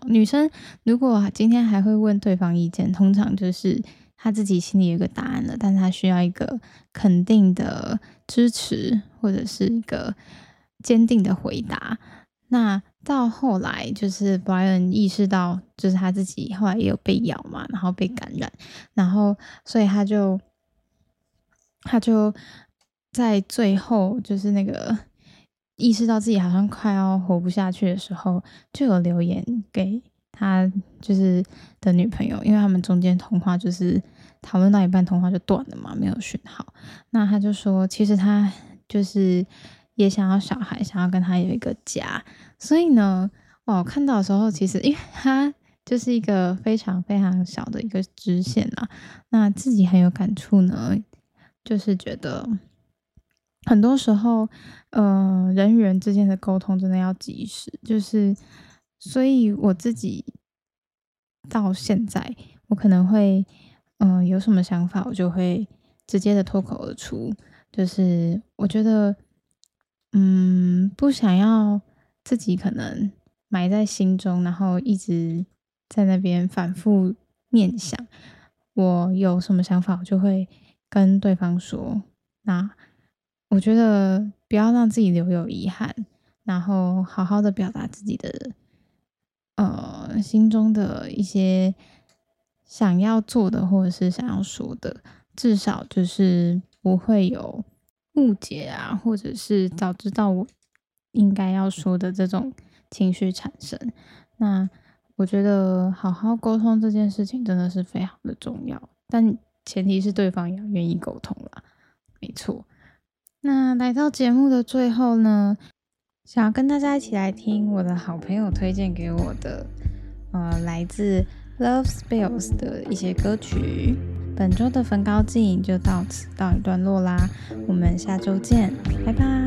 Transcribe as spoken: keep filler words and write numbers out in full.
女生如果今天还会问对方意见，通常就是她自己心里有一个答案了，但她需要一个肯定的支持或者是一个坚定的回答。那到后来就是 Brian 意识到，就是他自己后来也有被咬嘛，然后被感染，然后所以他就他就在最后就是那个意识到自己好像快要活不下去的时候，就有留言给他就是的女朋友，因为他们中间通话就是讨论到一半，通话就断了嘛，没有讯号。那他就说，其实他就是也想要小孩，想要跟他有一个家。所以呢，哇，我看到的时候，其实因为他就是一个非常非常小的一个支线啦，那自己很有感触呢，就是觉得很多时候，呃，人与人之间的沟通真的要及时，就是所以我自己到现在，我可能会，嗯、呃有什么想法，我就会直接的脱口而出，就是我觉得，嗯，不想要自己可能埋在心中，然后一直在那边反复念想。我有什么想法，我就会跟对方说。那我觉得不要让自己留有遗憾，然后好好的表达自己的呃心中的一些想要做的或者是想要说的，至少就是不会有误解啊，或者是早知道我应该要说的这种情绪产生。那我觉得好好沟通这件事情真的是非常的重要，但前提是对方也要愿意沟通啦。没错。那来到节目的最后呢，想要跟大家一起来听我的好朋友推荐给我的，呃，来自 Love Spills 的一些歌曲。本周的焚高镜就到此告一段落啦，我们下周见，拜拜。